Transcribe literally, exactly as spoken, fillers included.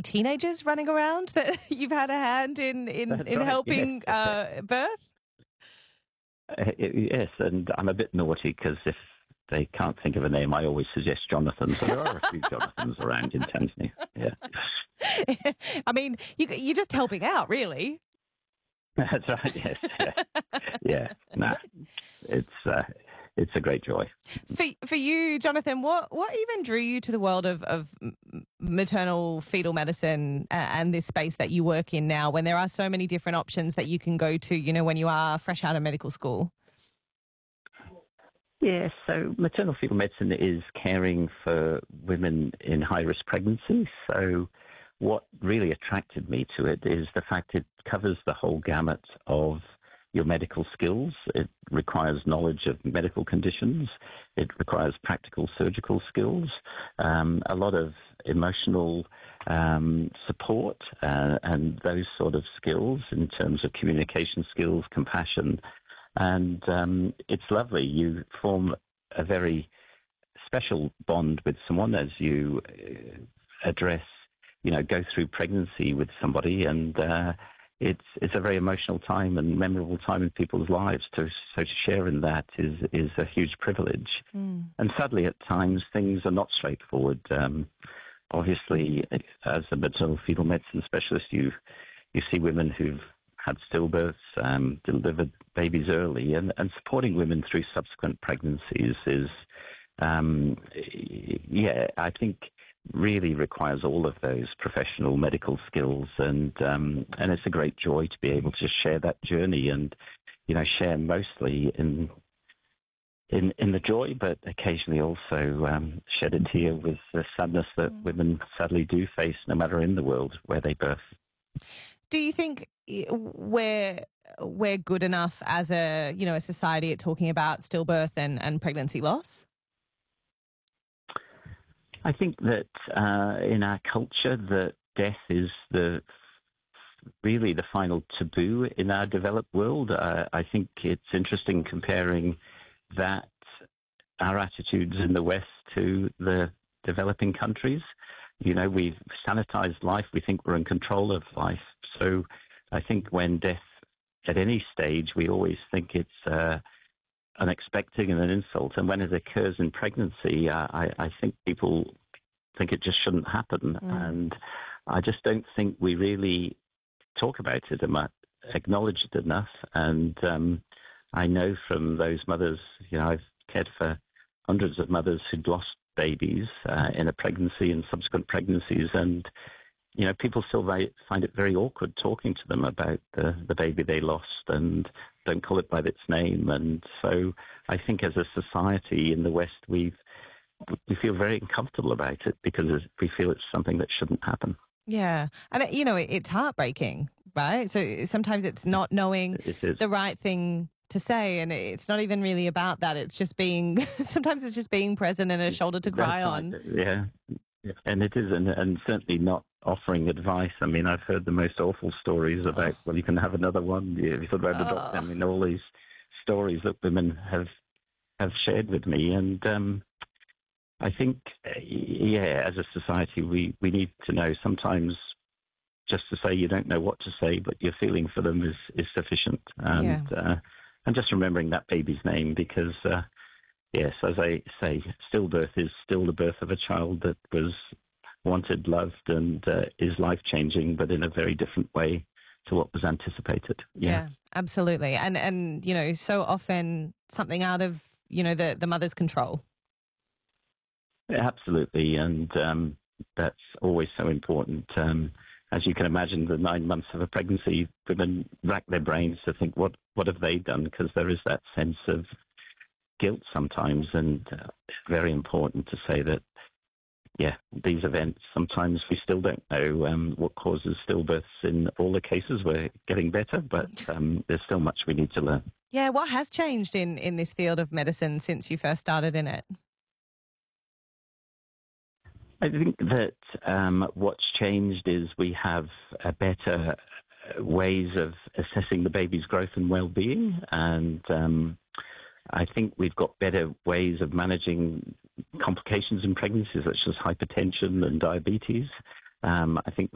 teenagers running around that you've had a hand in, in, in right, helping yes. uh, birth? Uh, yes, and I'm a bit naughty because if they can't think of a name, I always suggest Jonathan. So there are a few Jonathans around in Tanzania. Yeah. I mean, you, you're just helping out, really. That's right. Yes. Yeah. Yeah. Nah, it's uh, it's a great joy. For for you, Jonathan, what what even drew you to the world of of maternal fetal medicine and this space that you work in now, when there are so many different options that you can go to, you know, when you are fresh out of medical school? Yeah, so maternal fetal medicine is caring for women in high-risk pregnancy. So what really attracted me to it is the fact it covers the whole gamut of your medical skills. It requires knowledge of medical conditions. It requires practical surgical skills, um, a lot of emotional um, support uh, and those sort of skills in terms of communication skills, compassion. And um, it's lovely. You form a very special bond with someone as you address, you know, go through pregnancy with somebody, and uh, it's it's a very emotional time and memorable time in people's lives. To, so to share in that is is a huge privilege. Mm. And sadly, at times things are not straightforward. Um, obviously, as a maternal fetal medicine specialist, you you see women who've had stillbirths, um, delivered babies early, and, and supporting women through subsequent pregnancies is, um, yeah, I think really requires all of those professional medical skills, and um, and it's a great joy to be able to share that journey and, you know, share mostly in in in the joy, but occasionally also um, shed a tear with the sadness that mm. women sadly do face, no matter in the world where they birth. Do you think we're we're good enough as a you know a society at talking about stillbirth and, and pregnancy loss? I think that uh, in our culture, that death is the really the final taboo in our developed world. Uh, I think it's interesting comparing that our attitudes in the West to the developing countries. You know, we've sanitized life. We think we're in control of life. So I think when death at any stage, we always think it's uh, unexpected and an insult. And when it occurs in pregnancy, uh, I, I think people think it just shouldn't happen. Mm. And I just don't think we really talk about it enough, acknowledge it enough. And um, I know from those mothers, you know, I've cared for hundreds of mothers who'd lost babies uh, in a pregnancy and subsequent pregnancies, and you know, people still find it very awkward talking to them about the, the baby they lost and don't call it by its name. And so I think as a society in the West, we've we feel very uncomfortable about it because we feel it's something that shouldn't happen. Yeah, and you know, it's heartbreaking, right? So sometimes it's not knowing it the right thing to say, and it's not even really about that. It's just being, sometimes it's just being present and a shoulder to cry That's on. Right. Yeah. yeah, and it is, and, and certainly not offering advice. I mean, I've heard the most awful stories about, oh. well, you can have another one. If you thought about the doctor, I mean, all these stories that women have have shared with me, and um, I think, yeah, as a society, we, we need to know sometimes just to say you don't know what to say, but your feeling for them is, is sufficient. And yeah. uh, and just remembering that baby's name, because, uh, yes, as I say, stillbirth is still the birth of a child that was wanted, loved, and uh, is life-changing, but in a very different way to what was anticipated. Yeah, yeah, absolutely. And, and, you know, so often something out of, you know, the, the mother's control. Yeah, absolutely, and um, that's always so important. Um, as you can imagine, the nine months of a pregnancy, women rack their brains to think, what, what have they done? Because there is that sense of guilt sometimes, and uh, it's very important to say that, yeah, these events, sometimes we still don't know um, what causes stillbirths in all the cases. We're getting better, but um, there's still much we need to learn. Yeah, what has changed in, in this field of medicine since you first started in it? I think that um, what's changed is we have a better ways of assessing the baby's growth and well-being, and um, I think we've got better ways of managing complications in pregnancy, such as hypertension and diabetes. Um, I think